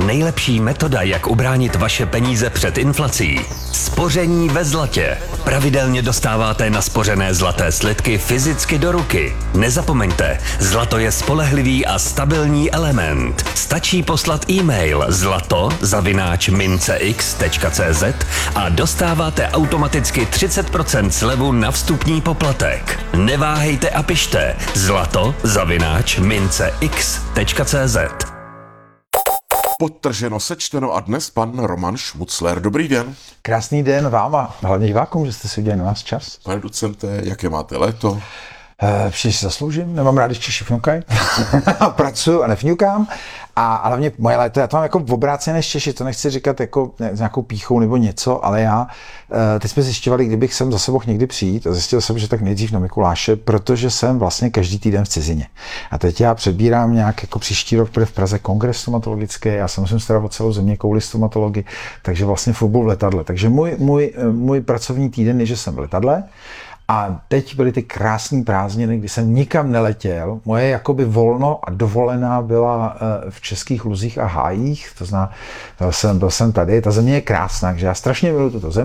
Nejlepší metoda, jak ubránit vaše peníze před inflací. Spoření ve zlatě. Pravidelně dostáváte naspořené zlaté slitky fyzicky do ruky. Nezapomeňte, zlato je spolehlivý a stabilní element. Stačí poslat e-mail zlato@mincex.cz a dostáváte automaticky 30% slevu na vstupní poplatek. Neváhejte a pište zlato@mincex.cz. Podtrženo, sečteno a dnes pan Roman Šmucler. Dobrý den. Krásný den vám a hlavně divákům, že jste si udělali na nás čas. Pane docente, jaké máte léto? Příště si zasloužím, nemám rád, když Češi fňukají. Pracuju a nefňukám. A hlavně moje léto, já to mám jako obrácené než Češi, to nechci říkat jako s nějakou pýchou nebo něco, ale já, teď jsme zjišťovali, kdybych sem zase mohl někdy přijít a zjistil jsem, že tak nejdřív na Mikuláše, protože jsem vlastně každý týden v cizině. A teď já přebírám nějak jako příští rok v Praze kongres stomatologický, já se musím starat o celou země kouli stomatology, takže vlastně furt v letadle. Takže můj pracovní týden je, že jsem v letadle. A teď byly ty krásné prázdniny, kdy jsem nikam neletěl. Moje jakoby volno a dovolená byla v Českých Luzích a Hájích. To znamená, byl jsem tady. Ta země je krásná, takže já strašně miluji tuto zemi.